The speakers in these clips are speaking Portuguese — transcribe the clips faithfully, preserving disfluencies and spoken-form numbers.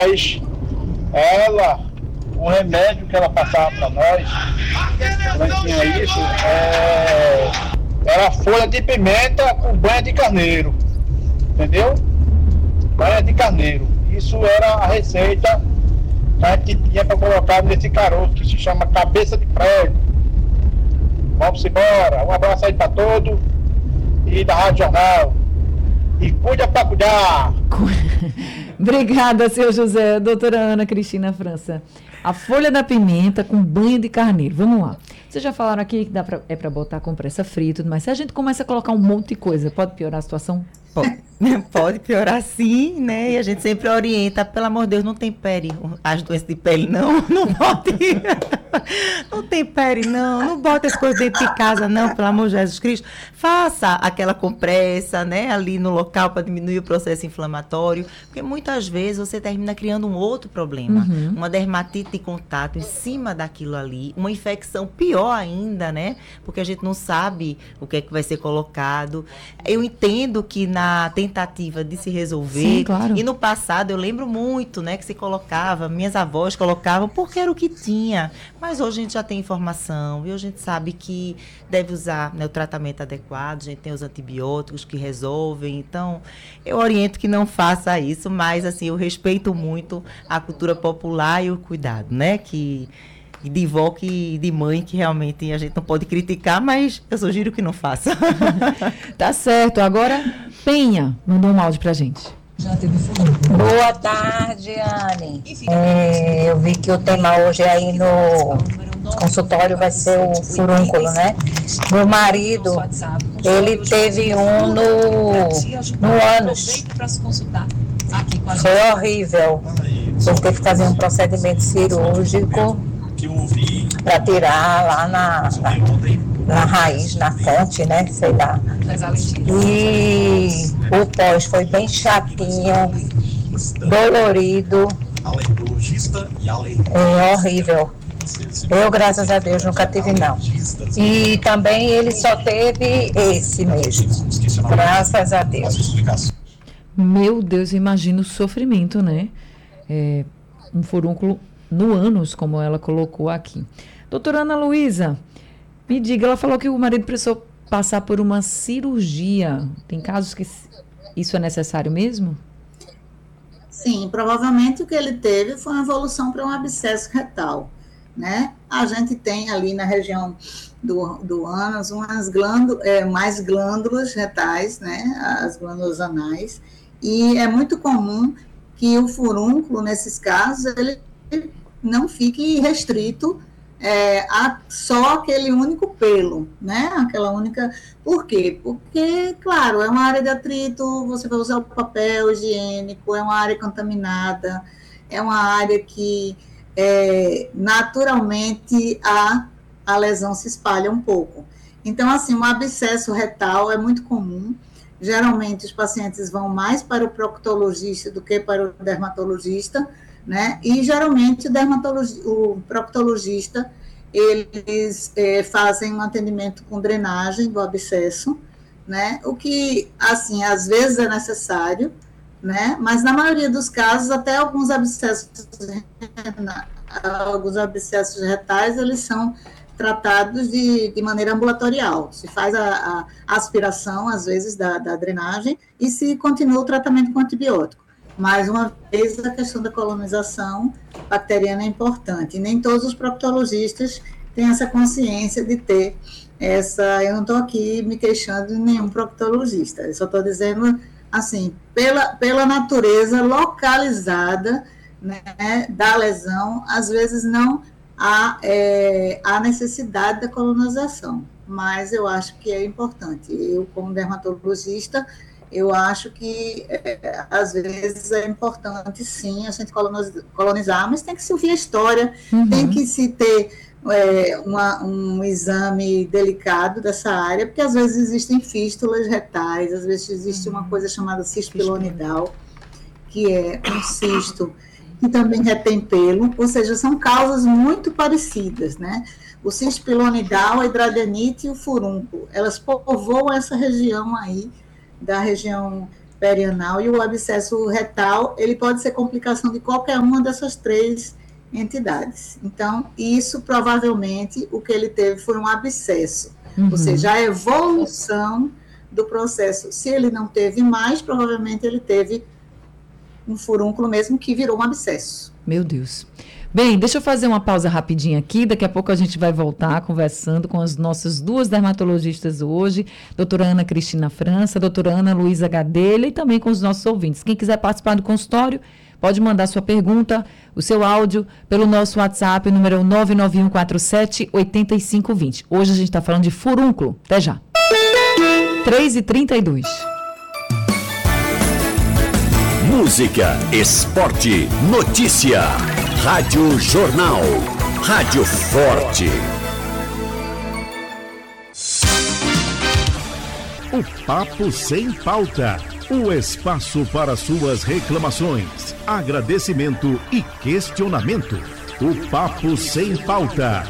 Mas ela, o remédio que ela passava para nós, quando tinha isso, é, era folha de pimenta com banha de carneiro, entendeu? Banha de carneiro. Isso era a receita que a gente tinha para colocar nesse caroço que se chama cabeça de prego. Vamos embora. Um abraço aí para todos e da Rádio Jornal. E cuida para cuidar. Obrigada, seu José. Doutora Ana Cristina França. A folha da pimenta com banho de carneiro. Vamos lá. Vocês já falaram aqui que dá pra, é para botar compressa fria e tudo mais. Se a gente começa a colocar um monte de coisa, pode piorar a situação? Pode, pode piorar sim, né? E a gente sempre orienta, pelo amor de Deus, não tempere as doenças de pele, não. Não bote. Não tempere, não. Não bote as coisas dentro de casa, não, pelo amor de Jesus Cristo. Faça aquela compressa, né? Ali no local para diminuir o processo inflamatório. Porque muitas vezes você termina criando um outro problema. Uhum. Uma dermatite de contato em cima daquilo ali. Uma infecção pior ainda, né? Porque a gente não sabe o que é que vai ser colocado. Eu entendo que na na tentativa de se resolver. Sim, claro. E no passado eu lembro muito, né, que se colocava, minhas avós colocavam porque era o que tinha. Mas hoje a gente já tem informação e hoje a gente sabe que deve usar, né, o tratamento adequado, a gente tem os antibióticos que resolvem. Então, eu oriento que não faça isso, mas assim, eu respeito muito a cultura popular e o cuidado, né, que de vó que de mãe, que realmente a gente não pode criticar, mas eu sugiro que não faça. Tá certo. Agora, Penha mandou um áudio pra gente. Boa tarde, Anne. É, eu vi que o tema hoje aí no consultório vai ser o furúnculo, né? Meu marido, ele teve um no, no ânus. Foi horrível. Ele teve que fazer um procedimento cirúrgico para tirar lá na, na, na raiz, na fonte, né? Sei lá. E o pós foi bem chatinho, dolorido, é horrível. Eu, graças a Deus, nunca tive, não. E também ele só teve esse mesmo. Graças a Deus. Meu Deus, imagina o sofrimento, né? É, um furúnculo no ânus, como ela colocou aqui. Doutora Ana Luísa, me diga, ela falou que o marido precisou passar por uma cirurgia. Tem casos que isso é necessário mesmo? Sim, provavelmente o que ele teve foi uma evolução para um abscesso retal, né? A gente tem ali na região do, do ânus umas glândulas, é, mais glândulas retais, né? As glândulas anais, e é muito comum que o furúnculo, nesses casos, ele não fique restrito é, a só aquele único pelo, né? Aquela única... Por quê? Porque, claro, é uma área de atrito, você vai usar o papel higiênico, é uma área contaminada, é uma área que é, naturalmente a, a lesão se espalha um pouco. Então, assim, um abscesso retal é muito comum. Geralmente, os pacientes vão mais para o proctologista do que para o dermatologista, né? E geralmente o, dermatologi- o proctologista, eles é, fazem um atendimento com drenagem do abscesso, né? O que, assim, às vezes é necessário, né? Mas na maioria dos casos, até alguns abscessos, alguns abscessos retais, eles são tratados de, de maneira ambulatorial. Se faz a, a aspiração, às vezes, da, da drenagem e se continua o tratamento com antibiótico. Mais uma vez, a questão da colonização bacteriana é importante. E nem todos os proctologistas têm essa consciência de ter essa... Eu não estou aqui me queixando de nenhum proctologista. Eu só estou dizendo, assim, pela, pela natureza localizada, né, da lesão, às vezes não há, é, há necessidade da colonização. Mas eu acho que é importante. Eu, como dermatologista, eu acho que, é, às vezes, é importante, sim, a gente colonizar, mas tem que se ouvir a história, uhum. Tem que se ter é, uma, um exame delicado dessa área, porque, às vezes, existem fístulas retais, às vezes existe uhum. uma coisa chamada cisto pilonidal, que é um cisto que também retém pelo, ou seja, são causas muito parecidas, né? O cisto pilonidal, a hidradenite e o furúnculo, elas povoam essa região aí, da região perianal, e o abscesso retal, ele pode ser complicação de qualquer uma dessas três entidades. Então, isso provavelmente, o que ele teve foi um abscesso, uhum. ou seja, a evolução do processo. Se ele não teve mais, provavelmente ele teve um furúnculo mesmo que virou um abscesso. Meu Deus. Bem, deixa eu fazer uma pausa rapidinho aqui, daqui a pouco a gente vai voltar conversando com as nossas duas dermatologistas hoje, doutora Ana Cristina França, doutora Ana Luísa Gadelha, e também com os nossos ouvintes. Quem quiser participar do consultório, pode mandar sua pergunta, o seu áudio, pelo nosso WhatsApp, o número nove nove um quatro sete oito cinco dois zero. Hoje a gente está falando de furúnculo. Até já. três e trinta e dois. Música, esporte, notícia. Rádio Jornal. Rádio Forte. O Papo Sem Pauta. O espaço para suas reclamações, agradecimento e questionamento. O Papo Sem Pauta.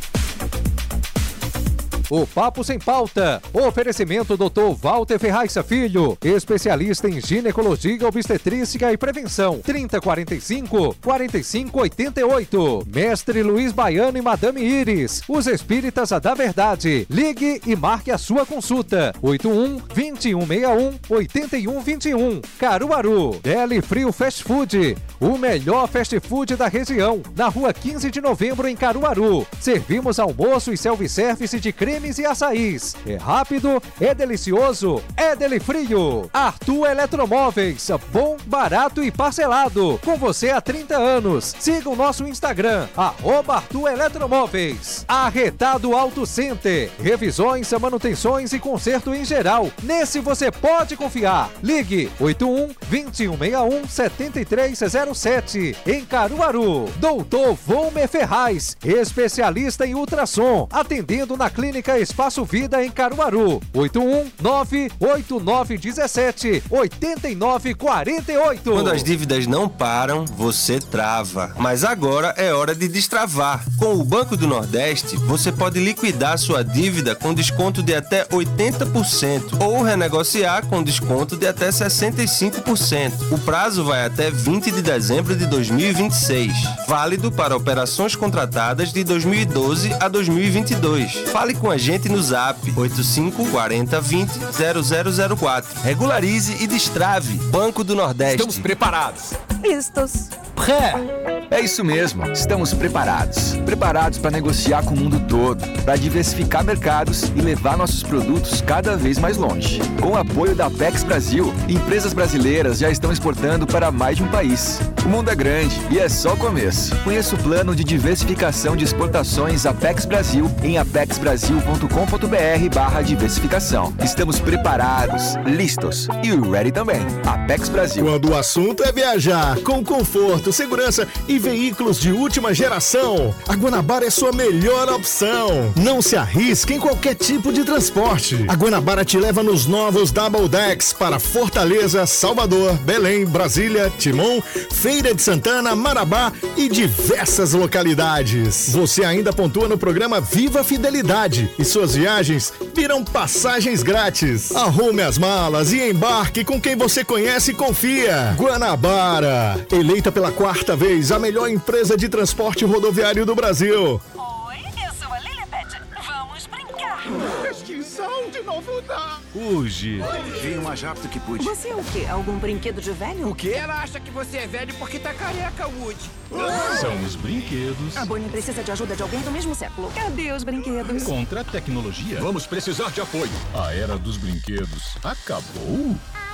O Papo Sem Pauta. Oferecimento doutor Walter Ferraz Filho, especialista em ginecologia, obstetrícia e prevenção. trinta, quarenta e cinco, quarenta e cinco, oitenta e oito. Mestre Luiz Baiano e Madame Iris, os espíritas da verdade. Ligue e marque a sua consulta. oito um, vinte e um sessenta e um, oitenta e um vinte e um. Caruaru. Deli Frio Fast Food, o melhor fast food da região. Na rua quinze de novembro, em Caruaru. Servimos almoço e self-service de creme e açaís. É rápido, é delicioso, é Deli Frio. Arthur Eletromóveis, bom, barato e parcelado. Com você há trinta anos. Siga o nosso Instagram, arroba Arthur Eletromóveis. Arretado Auto Center, revisões, manutenções e conserto em geral. Nesse você pode confiar. Ligue oito um, vinte e um sessenta e um, setenta e três zero sete. Em Caruaru. Doutor Volmer Ferraz, especialista em ultrassom, atendendo na clínica Espaço Vida em Caruaru. oito um, nove oito nove um sete, oito nove quatro oito. Quando as dívidas não param, você trava. Mas agora é hora de destravar. Com o Banco do Nordeste, você pode liquidar sua dívida com desconto de até oitenta por cento ou renegociar com desconto de até sessenta e cinco por cento. O prazo vai até vinte de dezembro de dois mil e vinte e seis. Válido para operações contratadas de dois mil e doze a dois mil e vinte e dois. Fale com a gente no Zap oito cinco, quarenta, vinte, zero zero zero quatro. Regularize e destrave. Banco do Nordeste. Estamos preparados. Listos. Pré. É isso mesmo, estamos preparados. Preparados para negociar com o mundo todo, para diversificar mercados e levar nossos produtos cada vez mais longe. Com o apoio da Apex Brasil, empresas brasileiras já estão exportando para mais de um país. O mundo é grande e é só o começo. Conheça o plano de diversificação de exportações Apex Brasil em apex brasil ponto com ponto br barra diversificação. Estamos preparados, listos e ready também. Apex Brasil. Quando o assunto é viajar com conforto, segurança e veículos de última geração, a Guanabara é sua melhor opção. Não se arrisque em qualquer tipo de transporte. A Guanabara te leva nos novos Double Decks para Fortaleza, Salvador, Belém, Brasília, Timon, Feira de Santana, Marabá e diversas localidades. Você ainda pontua no programa Viva Fidelidade e suas viagens viram passagens grátis. Arrume as malas e embarque com quem você conhece e confia. Guanabara, eleita pela quarta vez a melhor empresa de transporte rodoviário do Brasil. Oi, eu sou a Lilibet. Vamos brincar. Extinção de novo dá. Hoje, veio mais rápido que pude. Você é o quê? Algum brinquedo de velho? O quê? Ela acha que você é velho porque tá careca, Woody. São os brinquedos. A Bonnie precisa de ajuda de alguém do mesmo século. Cadê os brinquedos? Contra a tecnologia. Vamos precisar de apoio. A era dos brinquedos acabou?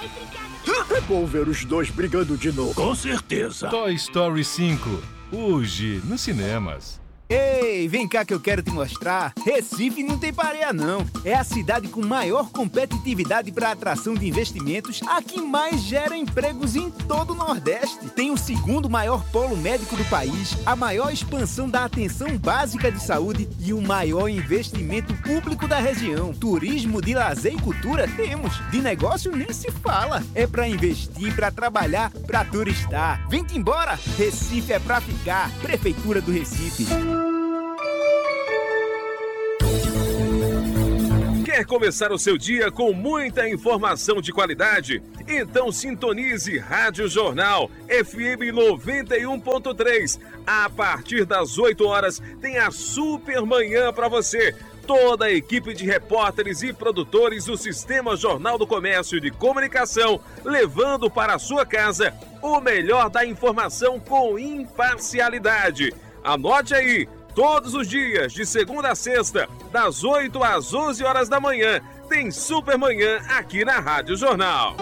É bom ver os dois brigando de novo. Com certeza. Toy Story cinco. Hoje, nos cinemas. Ei, vem cá que eu quero te mostrar. Recife não tem pareia não. É a cidade com maior competitividade para atração de investimentos, a que mais gera empregos em todo o Nordeste. Tem o segundo maior polo médico do país, a maior expansão da atenção básica de saúde e o maior investimento público da região. Turismo de lazer e cultura temos. De negócio nem se fala. É para investir, para trabalhar, para turistar. Vem-te embora. Recife é para ficar. Prefeitura do Recife. Quer começar o seu dia com muita informação de qualidade? Então sintonize Rádio Jornal F M noventa e um ponto três. A partir das oito horas tem a Super Manhã para você. Toda a equipe de repórteres e produtores do Sistema Jornal do Comércio e de Comunicação, levando para a sua casa o melhor da informação com imparcialidade. Anote aí, todos os dias, de segunda a sexta, das oito às onze horas da manhã, tem Super Manhã aqui na Rádio Jornal.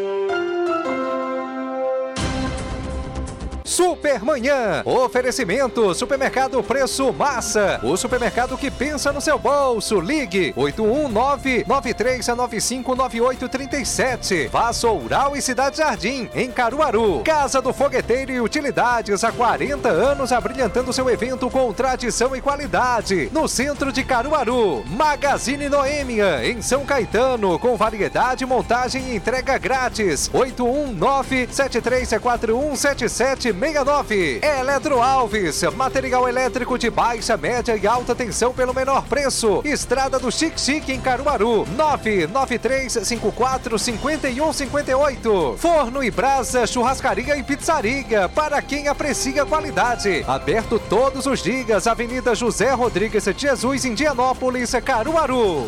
Supermanhã. Oferecimento Supermercado Preço Massa. O supermercado que pensa no seu bolso. Ligue oito um nove, nove três nove cinco, nove oito três sete. Vassoural e Cidade Jardim, em Caruaru. Casa do Fogueteiro e Utilidades, há quarenta anos abrilhantando seu evento com tradição e qualidade. No centro de Caruaru. Magazine Noêmia, em São Caetano, com variedade, montagem e entrega grátis. oito um nove, sete três quatro um, sete sete seis nove. Eletro Alves, material elétrico de baixa, média e alta tensão pelo menor preço. Estrada do Chique Chique, em Caruaru. nove nove três cinco quatro cinco um cinco oito. Forno e Brasa, churrascaria e pizzaria, para quem aprecia qualidade. Aberto todos os dias. Avenida José Rodrigues de Jesus, Indianópolis, Caruaru.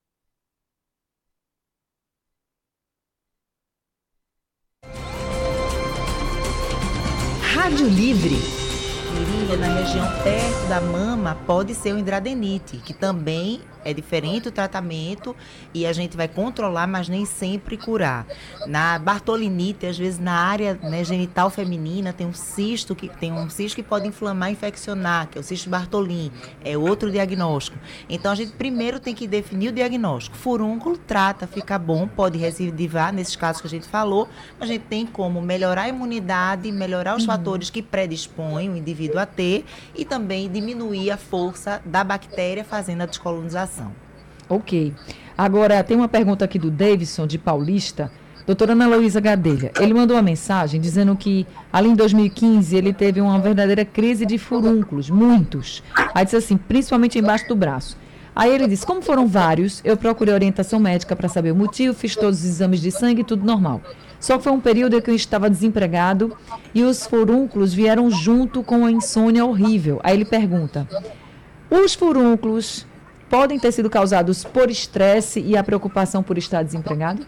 Rádio Livre. Virilha, na região perto da mama, pode ser o hidradenite, que também é diferente o tratamento e a gente vai controlar, mas nem sempre curar. Na bartolinite, às vezes na área, né, genital feminina, tem um cisto que tem um cisto que pode inflamar e infeccionar, que é o cisto Bartolin, é outro diagnóstico. Então a gente primeiro tem que definir o diagnóstico. Furúnculo trata, fica bom, pode recidivar nesses casos que a gente falou, mas a gente tem como melhorar a imunidade, melhorar os uhum. fatores que predispõem o indivíduo a ter e também diminuir a força da bactéria fazendo a descolonização. Ok. Agora, tem uma pergunta aqui do Davidson, de Paulista. Doutora Ana Luísa Gadelha, ele mandou uma mensagem dizendo que, ali em dois mil e quinze, ele teve uma verdadeira crise de furúnculos, muitos. Aí disse assim, principalmente embaixo do braço. Aí ele disse, como foram vários, eu procurei orientação médica para saber o motivo, fiz todos os exames de sangue, tudo normal. Só que foi um período em que eu estava desempregado e os furúnculos vieram junto com a insônia horrível. Aí ele pergunta, os furúnculos podem ter sido causados por estresse e a preocupação por estar desempregado?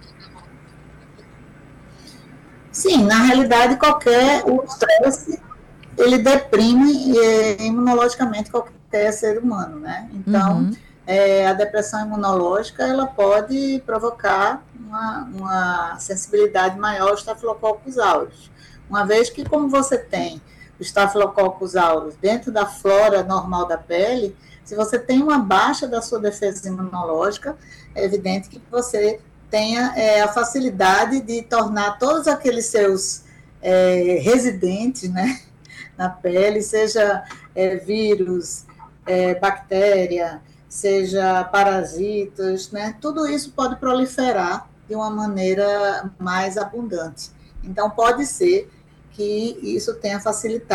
Sim, na realidade, qualquer o estresse, ele deprime eh, imunologicamente qualquer ser humano, né? Então, uhum. eh, a depressão imunológica, ela pode provocar uma, uma sensibilidade maior aos Staphylococcus aureus. Uma vez que, como você tem o Staphylococcus aureus dentro da flora normal da pele, se você tem uma baixa da sua defesa imunológica, é evidente que você tenha é, a facilidade de tornar todos aqueles seus é, residentes, né, na pele, seja é, vírus, é, bactéria, seja parasitas, né, tudo isso pode proliferar de uma maneira mais abundante. Então, pode ser que isso tenha facilitado.